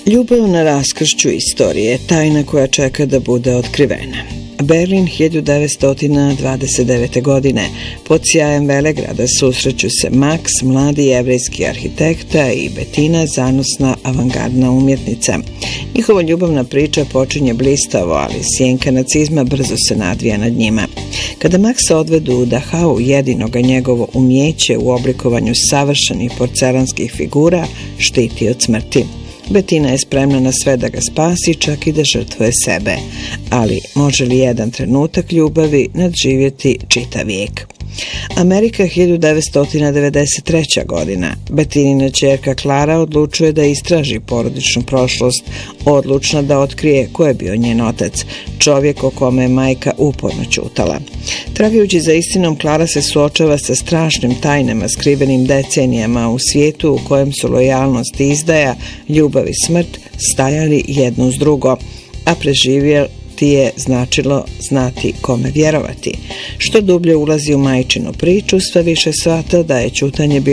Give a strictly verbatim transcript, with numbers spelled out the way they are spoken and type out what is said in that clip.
Ljubav na raskršću istorije, tajna koja čeka da bude otkrivena. Berlin hiljadu devetsto dvadeset devete. godine. Pod sjajem velegrada susreću se Max, mladi jevrejski arhitekta, i Bettina, zanosna avangardna umjetnica. Njihova ljubavna priča počinje blistavo, ali sjenka nacizma brzo se nadvija nad njima. Kada Maxa odvedu u Dachau, jedino ga njegovo umjeće u oblikovanju savršenih porcelanskih figura štiti od smrti. Bettina je spremna na sve da ga spasi, čak i da žrtvuje sebe. Ali može li jedan trenutak ljubavi nadživjeti čitav vijek? Amerika hiljadu devetsto devedeset treća. godina. Bettinina ćerka Klara odlučuje da istraži porodičnu prošlost, odlučna da otkrije ko je bio njen otac, čovjek o kome je majka uporno ćutala. Tragajući za istinom, Klara se suočava sa strašnim tajnama skrivenim decenijama u svijetu u kojem su lojalnost i izdaja, ljubav i smrt stajali jedno uz drugo, a preživjeti je značilo znati kome vjerovati. Što dublje ulazi u majčinu priču, sve više shvata da je ćutanje bilo